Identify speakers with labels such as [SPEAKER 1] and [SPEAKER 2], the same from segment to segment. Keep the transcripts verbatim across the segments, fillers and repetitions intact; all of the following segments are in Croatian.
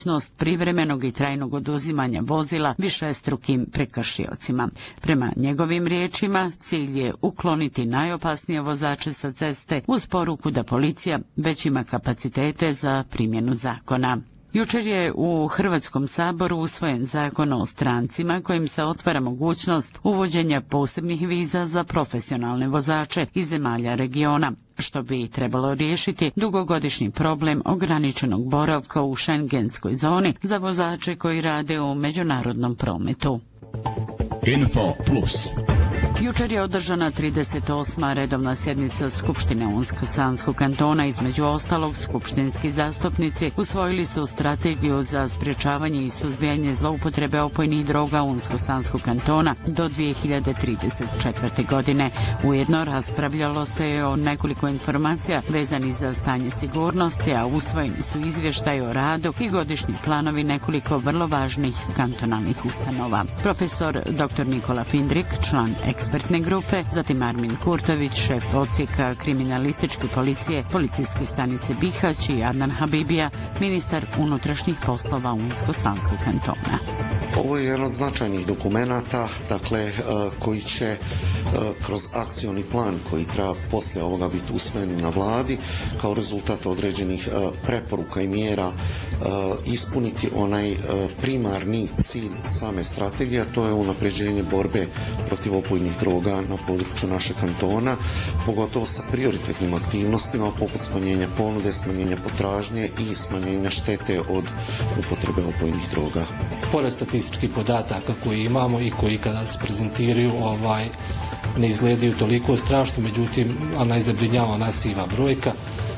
[SPEAKER 1] privremenog i trajnog oduzimanja vozila višestrukim prekršiocima. Prema njegovim riječima, cilj je ukloniti najopasnije vozače sa ceste uz poruku da policija već ima kapacitete za primjenu zakona. Jučer je u Hrvatskom saboru usvojen zakon o strancima kojim se otvara mogućnost uvođenja posebnih viza za profesionalne vozače iz zemalja regiona, što bi trebalo riješiti dugogodišnji problem ograničenog boravka u šengenskoj zoni za vozače koji rade u međunarodnom prometu.
[SPEAKER 2] Info Plus.
[SPEAKER 1] Jučer je održana trideset osma redovna sjednica Skupštine Unsko-Sanskog kantona. Između ostalog, skupštinski zastupnici usvojili su strategiju za sprječavanje i suzbijanje zloupotrebe opojnih droga Unsko-Sanskog kantona do dvije hiljade trideset četvrte. godine. Ujedno raspravljalo se o nekoliko informacija vezanih za stanje sigurnosti, a usvojeni su izvještaj o radu i godišnji planovi nekoliko vrlo važnih kantonalnih ustanova. Profesor doktor Nikola Findrik, član ekspertne grupe, zatim Armin Kurtović, šef odsjeka kriminalističke policije policijske stanice Bihać i Adnan Habibija, ministar unutrašnjih poslova Unsko-Sanskog kantona.
[SPEAKER 3] Ovo je jedan od značajnih dokumenata, dakle, koji će kroz akcioni plan koji treba poslije ovoga biti usvojen na vladi kao rezultat određenih preporuka i mjera ispuniti onaj primarni cilj same strategije, a to je unapređenje borbe protiv opojnih droga na području našeg kantona, pogotovo sa prioritetnim aktivnostima poput smanjenja ponude, smanjenja potražnje i smanjenja štete od upotrebe opojnih droga.
[SPEAKER 4] Pored statističkih podataka koji imamo i koji kada se prezentiraju ovaj, ne izgledaju toliko strašno, međutim, ona izabrinjava nasiva brojka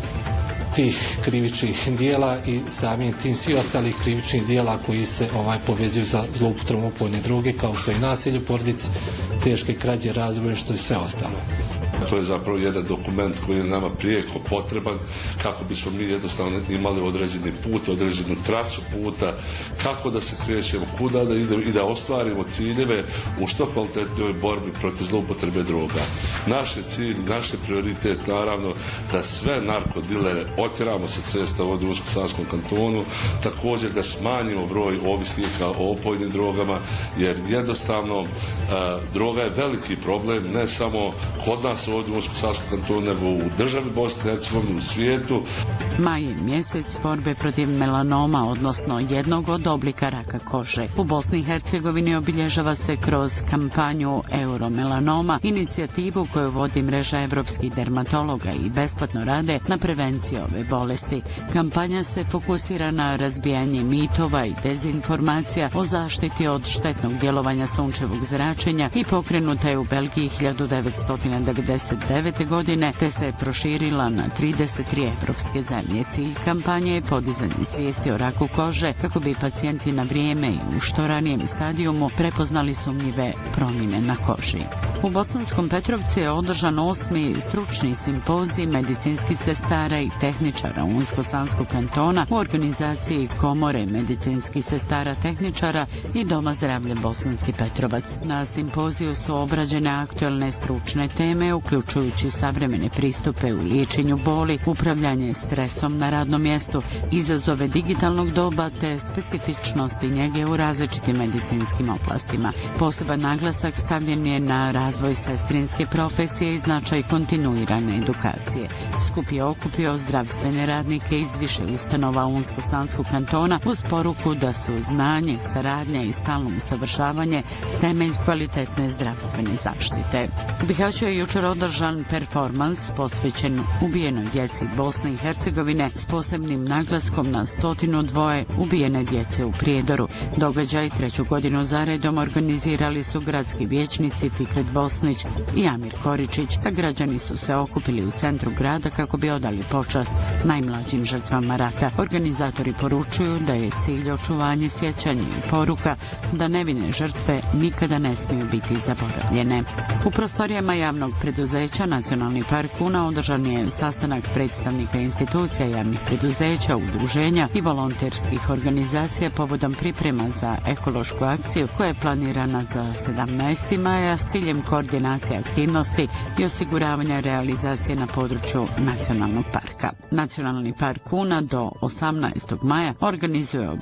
[SPEAKER 4] tih krivičnih dijela i samim tim svi ostalih krivičnih dijela koji se ovaj povezuju za zloupotrebom opojne droge, kao što je nasilje u porodici, teške krađe, razbojništvo i sve ostalo.
[SPEAKER 5] To je zapravo jedan dokument koji je nama prijeko potreban kako bismo mi jednostavno imali određeni put, određenu trasu puta, kako da se krećemo, kuda da idemo i da ostvarimo ciljeve u što kvalitetnoj borbi protiv zloupotrebe droga. Naš je cilj, naš je prioritet naravno da sve narkodilere otjeramo sa cesta ovdje u Unsko-Sanskom kantonu, također da smanjimo broj ovisnika o opojnim drogama, jer jednostavno a, droga je veliki problem, ne samo kod nas ovdje u Unsko-Sanskom kantonu, nego u državi Bosne i Hercegovine, u svijetu.
[SPEAKER 1] Maj je mjesec borbe protiv melanoma, odnosno jednog od oblika raka kože. U Bosni i Hercegovini obilježava se kroz kampanju Euromelanoma, inicijativu koju vodi mreža evropskih dermatologa i besplatno rade na prevenciji ove bolesti. Kampanja se fokusira na razbijanje mitova i dezinformacija o zaštiti od štetnog djelovanja sunčevog zračenja i pokrenuta je u Belgiji hiljadu devetsto devedeset devete. godine, te se proširila na trideset tri evropske zemlje. Cilj kampanje je podizanje svijesti o raku kože kako bi pacijenti na vrijeme i u što ranijem stadijumu prepoznali sumnjive promjene na koži. U Bosanskom Petrovcu je održan osmi stručni simpozij medicinskih sestara i tehničara Unsko-Sanskog kantona u organizaciji Komore medicinskih sestara tehničara i Doma zdravlja Bosanski Petrovac. Na simpoziju su obrađene aktualne stručne teme, uključujući savremene pristupe u liječenju boli, upravljanje stresom na radnom mjestu, izazove digitalnog doba te specifičnosti njege u različitim medicinskim oblastima. Poseban naglasak stavljen je na razvoj sestrinske profesije i značaj kontinuirane edukacije. Skup je okupio zdravstvene radnike iz više ustanova Unsko-Sanskog kantona uz poruku da su znanje, saradnja i stalno usavršavanje temelj kvalitetne zdravstvene zaštite. U Bihaću je jučer održan performans posvećen ubijenoj djeci Bosne i Hercegovine s posebnim naglaskom na stotinu dvoje ubijene djece u Prijedoru. Događaj treću godinu zaredom organizirali su gradski vijećnici Fikret Bosnić i Amir Koričić, a građani su se okupili u centru grada kako bi odali počast najmlađim žrtvama rata. Organizatori poručuju da je cilj očuvanje sjećanja i poruka da nevine žrtve nikada ne smiju biti zaboravljene. U prostorijama javnog preduzeća Nacionalni park Una održan je sastanak predstavnika institucija javnih preduzeća, udruženja i volonterskih organizacija povodom priprema za ekološku akciju koja je planirana za sedamnaesti maja s ciljem koordinacije aktivnosti i osiguravanja realizacije na području nacionalnog parka. Nacionalni park Una do osamnaestog maja organizuje